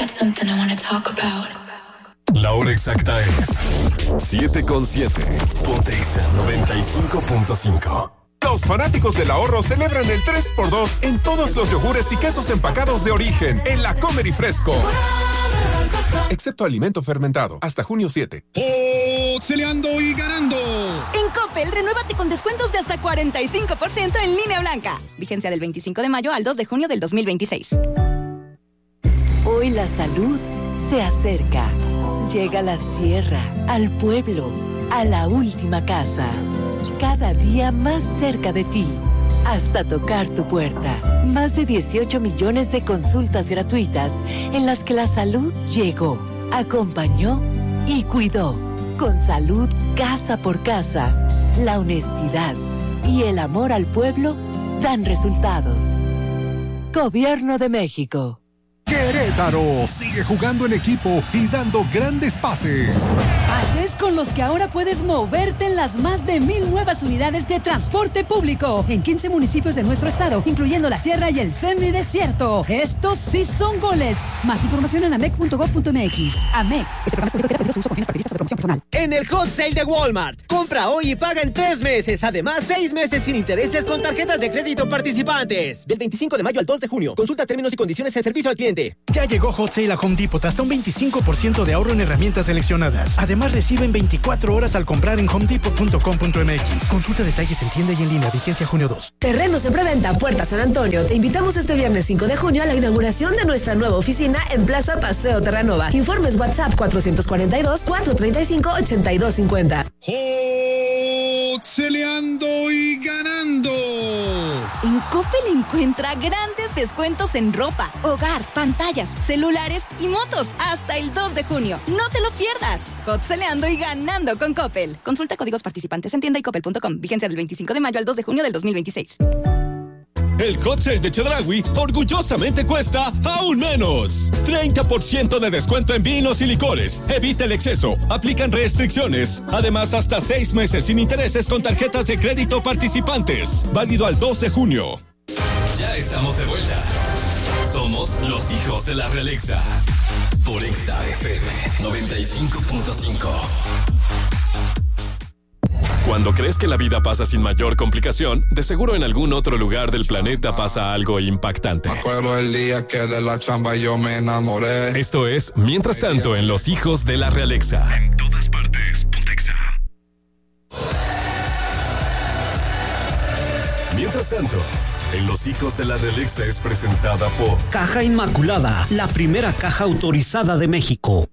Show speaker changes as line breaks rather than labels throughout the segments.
got something I want to talk about.
La hora exacta es 7:07. Ponte Exa 95.5.
Los fanáticos del ahorro celebran el 3x2 en todos los yogures y quesos empacados de origen en la Comer y Fresco. Excepto alimento fermentado, hasta junio 7.
¡Celeando y ganando!
En Coppel, renuévate con descuentos de hasta 45% en línea blanca. Vigencia del 25 de mayo al 2 de junio del 2026.
Hoy la salud se acerca. Llega a la sierra, al pueblo, a la última casa. Cada día más cerca de ti, hasta tocar tu puerta. Más de 18 millones de consultas gratuitas en las que la salud llegó, acompañó y cuidó. Con salud casa por casa, la honestidad y el amor al pueblo dan resultados. Gobierno de México.
Querétaro sigue jugando en equipo y dando grandes pases.
Pases con los que ahora puedes moverte en las más de 1,000 nuevas unidades de transporte público en 15 municipios de nuestro estado, incluyendo la sierra y el semidesierto. Estos sí son goles. Más información en amec.gov.mx. AMEC. Este programa es público que permite su uso con fines partidistas o de promoción personal.
En el Hot Sale de Walmart. Compra hoy y paga en 3 meses. Además, 6 meses sin intereses con tarjetas de crédito participantes. Del 25 de mayo al 2 de junio. Consulta términos y condiciones en servicio al cliente.
Ya llegó Hot Sale a Home Depot, hasta un 25% de ahorro en herramientas seleccionadas. Además, reciben 24 horas al comprar en homedepot.com.mx. Consulta detalles en tienda y en línea, vigencia junio 2.
Terrenos en preventa, Puerta San Antonio. Te invitamos este viernes 5 de junio a la inauguración de nuestra nueva oficina en Plaza Paseo Terranova. Informes WhatsApp 442-435-8250.
¡Celeando y ganando!
En Coppel encuentra grandes descuentos en ropa, hogar, pantallas, celulares y motos hasta el 2 de junio. No te lo pierdas. Hot-celeando y ganando con Coppel. Consulta códigos participantes en tienda y coppel.com. Vigencia del 25 de mayo al 2 de junio del 2026.
El Hot Sale de Chedraui orgullosamente cuesta aún menos. 30% de descuento en vinos y licores. Evita el exceso. Aplican restricciones. Además, hasta 6 meses sin intereses con tarjetas de crédito participantes. Válido al 2 de junio. Ya estamos de vuelta. Somos los hijos de la Realexa. Por Exa FM 95.5. Cuando crees que la vida pasa sin mayor complicación, de seguro en algún otro lugar del planeta pasa algo impactante.
Me acuerdo el día que de la chamba yo me enamoré.
Esto es Mientras tanto en Los Hijos de la Realexa. En todas partes, ponte Exa. Mientras tanto, en Los Hijos de la Realexa es presentada por
Caja Inmaculada, la primera caja autorizada de México.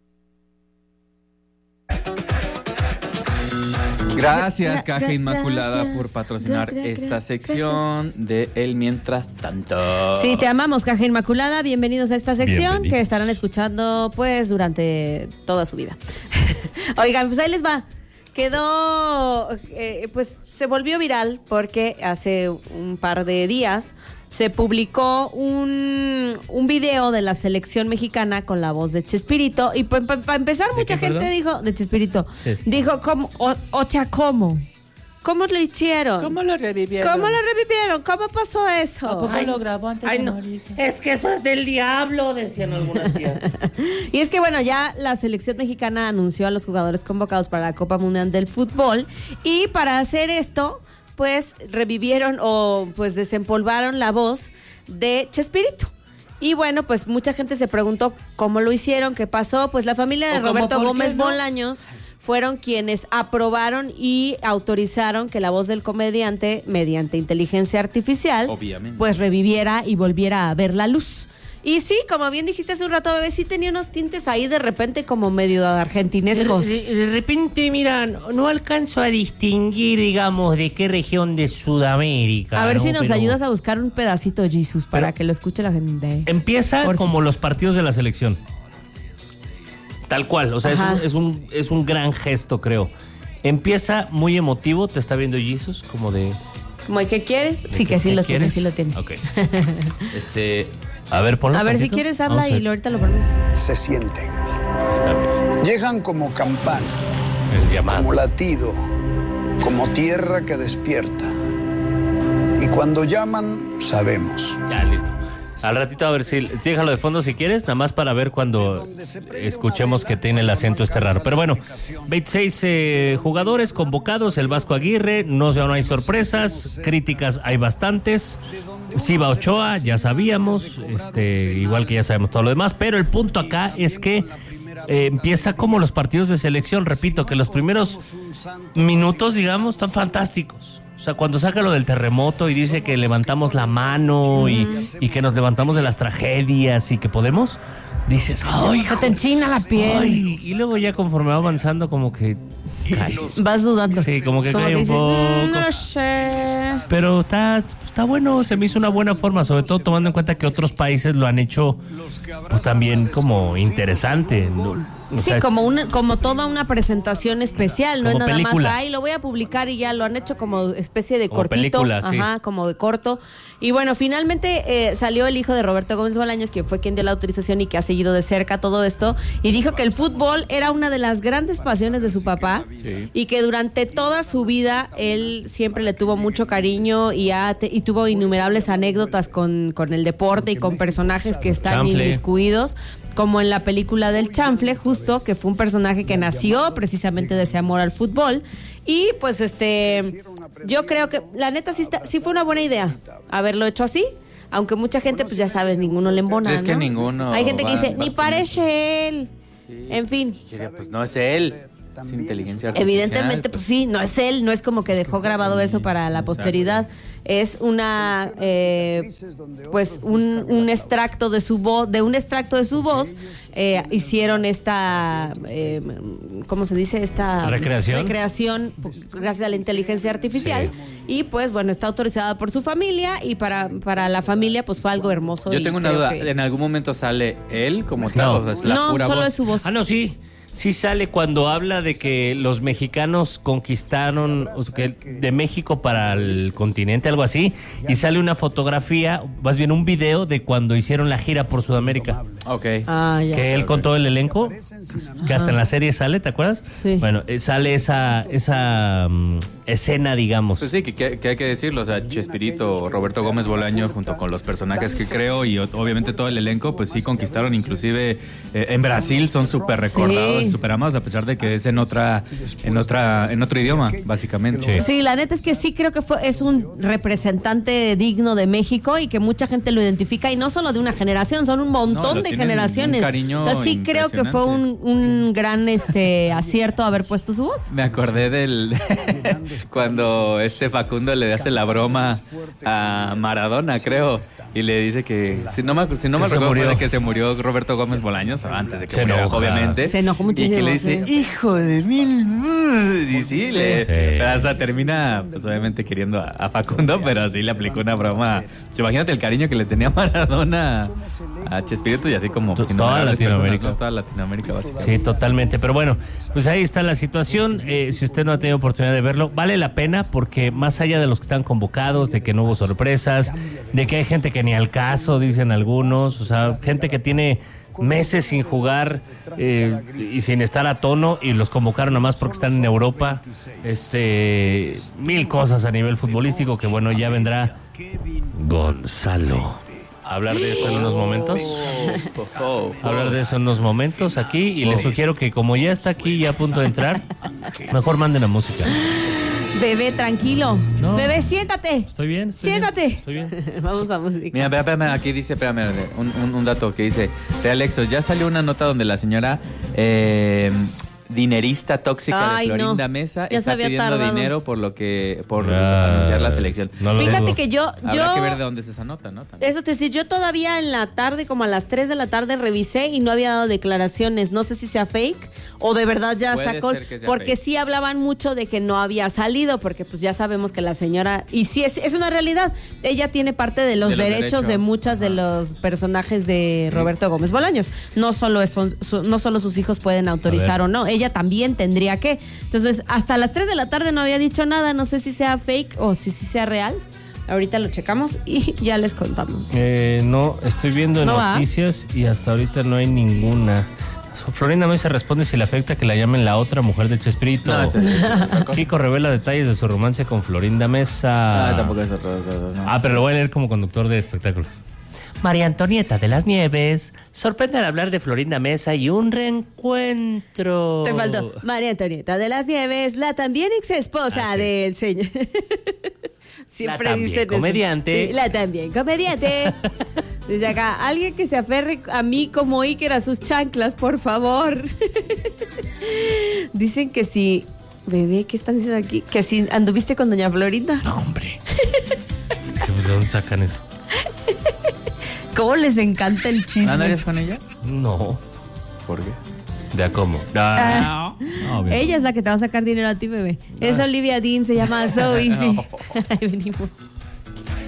Gracias, Caja Inmaculada, por patrocinar esta sección de El Mientras Tanto.
Sí, te amamos, Caja Inmaculada. Bienvenidos a esta sección que estarán escuchando pues durante toda su vida. Oigan, pues ahí les va. Quedó, pues se volvió viral porque hace un par de días se publicó un video de la selección mexicana con la voz de Chespirito. Y para empezar, mucha gente dijo, de Chespirito, dijo, ¿cómo? ¿Cómo lo hicieron?
¿Cómo lo revivieron?
¿Cómo pasó eso?
¿Cómo lo grabó antes de morirse? Es que eso es del diablo, decían algunas tías.
Y es que bueno, ya la selección mexicana anunció a los jugadores convocados para la Copa Mundial del Fútbol. Y para hacer esto, pues revivieron o pues desempolvaron la voz de Chespirito. Y bueno, pues mucha gente se preguntó cómo lo hicieron, qué pasó. Pues la familia de Roberto Gómez Bolaños fueron quienes aprobaron y autorizaron que la voz del comediante, mediante inteligencia artificial,
obviamente,
pues reviviera y volviera a ver la luz. Y sí, como bien dijiste hace un rato, bebé, sí tenía unos tintes ahí de repente como medio argentinescos.
De repente, mira, no alcanzo a distinguir, digamos, de qué región de Sudamérica.
A ver si nos ayudas a buscar un pedacito, Jesus, para que lo escuche la gente.
Empieza como los partidos de la selección. Tal cual, o sea, es un gran gesto, creo. Empieza muy emotivo, te está viendo Jesus, como de...
¿Como el que quieres? Sí, que sí lo tiene, sí lo tiene.
Ok. A ver, ponlo.
A ver, si quieres, habla y ahorita lo ponemos.
Se sienten.
Está bien.
Llegan como campana.
El llamado.
Como latido. Como tierra que despierta. Y cuando llaman, sabemos.
Ya, listo. Al ratito, a ver si déjalo de fondo si quieres, nada más para ver cuando escuchemos que tiene el acento raro. Pero bueno, 26 jugadores convocados, el Vasco Aguirre, no hay sorpresas, críticas hay bastantes. Siva Ochoa, ya sabíamos, igual que ya sabemos todo lo demás, pero el punto acá es que empieza como los partidos de selección, repito, que los primeros minutos, digamos, están fantásticos. O sea, cuando saca lo del terremoto y dice que levantamos la mano y que nos levantamos de las tragedias y que podemos, dices, ¡ay!
Se te enchina la piel.
Ay, y luego ya conforme va avanzando como que cae.
Vas dudando.
Sí, como que cae un poco.
No sé.
Pero está bueno, se me hizo una buena forma, sobre todo tomando en cuenta que otros países lo han hecho pues también como interesante, ¿no? O sea,
como toda una presentación especial, no es nada
película.
más, lo voy a publicar y ya lo han hecho como especie de
como
cortito,
película, sí.
Como de corto. Y bueno, finalmente salió el hijo de Roberto Gómez Bolaños, que fue quien dio la autorización y que ha seguido de cerca todo esto, y dijo que el fútbol era una de las grandes pasiones de su papá, y que durante toda su vida él siempre le tuvo mucho cariño y tuvo innumerables anécdotas con el deporte y con personajes que están inmiscuidos, como en la película del Chanfle, justo, que fue un personaje que nació precisamente de ese amor al fútbol. Y pues yo creo que la neta sí fue una buena idea haberlo hecho así, aunque mucha gente, pues ya sabes, ninguno le embona,
Es que ninguno.
Hay gente que dice, ni parece él. Sí. En fin.
Pues no es él. Es inteligencia artificial.
Evidentemente, pues sí, no es él, no es como que dejó grabado eso para la posteridad. Es una, pues un extracto de su voz, hicieron esta, ¿cómo se dice? Esta recreación gracias a la inteligencia artificial. Sí. Y pues bueno, está autorizada por su familia y para la familia pues fue algo hermoso.
Yo tengo una duda, ¿en algún momento sale él como tal? O sea, ¿es la pura
solo
voz?
es su voz.
Sí. Sí sale cuando habla de que los mexicanos conquistaron de México para el continente, algo así, y sale una fotografía, más bien un video de cuando hicieron la gira por Sudamérica.
Ok.
Que él con todo el elenco, que hasta en la serie sale, ¿te acuerdas?
Sí.
Bueno, sale esa escena, digamos.
Pues sí, que hay que decirlo, o sea, Chespirito, Roberto Gómez Bolaño, junto con los personajes que creo y obviamente todo el elenco, pues sí conquistaron, inclusive en Brasil son súper recordados, súper amados, a pesar de que es en otro idioma, básicamente.
Sí, la neta es que sí creo que es un representante digno de México y que mucha gente lo identifica, y no solo de una generación, son un montón de generaciones.
O
sea, sí creo que fue un gran acierto haber puesto su voz.
Me acordé cuando Facundo le hace la broma a Maradona, creo, y le dice que si no me recuerdo de que se murió Roberto Gómez Bolaños antes de que muriera, obviamente.
Se enojó muchísimo.
Y que le dice, hijo de mil. Y sí, pero hasta termina, pues obviamente queriendo a Facundo, pero sí le aplicó una broma. Imagínate el cariño que le tenía Maradona a Chespirito, y así como
toda Latinoamérica.
Toda Latinoamérica, básicamente.
Sí, totalmente. Pero bueno, pues ahí está la situación. Si usted no ha tenido oportunidad de verlo, vale la pena, porque más allá de los que están convocados, de que no hubo sorpresas, de que hay gente que ni al caso, dicen algunos, o sea, gente que tiene meses sin jugar y sin estar a tono, y los convocaron nada más porque están en Europa. Mil cosas a nivel futbolístico que bueno, ya vendrá Gonzalo a hablar de eso en unos momentos. Aquí, y les sugiero que como ya está aquí y a punto de entrar, mejor manden la música.
Bebé, tranquilo. No. Bebé, siéntate.
Estoy bien.
Siéntate.
Estoy bien.
Vamos a música.
Mira, espérame, aquí dice, un dato que dice, de Alexos, ya salió una nota donde la señora dinerista tóxica de Florinda Mesa está pidiendo dinero por anunciar la selección.
Fíjate que yo
habrá que ver de dónde es esa nota, ¿no? También.
Eso te decía, yo todavía en la tarde, como a las 3 de la tarde, revisé y no había dado declaraciones. No sé si sea fake o de verdad ya sacó, porque sí hablaban mucho de que no había salido, porque pues ya sabemos que la señora, y sí es una realidad, ella tiene parte de los derechos de muchas de los personajes de Roberto Gómez Bolaños. No solo sus hijos pueden autorizar o no, ella también tendría que. Entonces, hasta las 3 de la tarde no había dicho nada, no sé si sea fake o si sea real. Ahorita lo checamos y ya les contamos.
No, estoy viendo noticias y hasta ahorita no hay ninguna. Florinda Mesa responde si le afecta que la llamen la otra mujer de Chespirito. Kiko revela detalles de su romance con Florinda Mesa.
Tampoco es otro.
Pero lo voy a leer como conductor de espectáculo.
María Antonieta de las Nieves sorprende al hablar de Florinda Mesa y un reencuentro.
Te faltó. María Antonieta de las Nieves, la también ex esposa del señor. Siempre
la también
dicen
comediante.
Sí, la también comediante. Desde acá, alguien que se aferre a mí como Iker a sus chanclas, por favor. Dicen que si... Bebé, ¿qué están diciendo aquí? Que si anduviste con doña Florinda.
No, hombre. ¿De dónde sacan eso?
¿Cómo les encanta el chisme?
¿Andarías con ella?
No.
¿Por qué?
¿De a cómo?
No, ella es la que te va a sacar dinero a ti, bebé. Es Olivia Dean, se llama So Easy. Ahí venimos.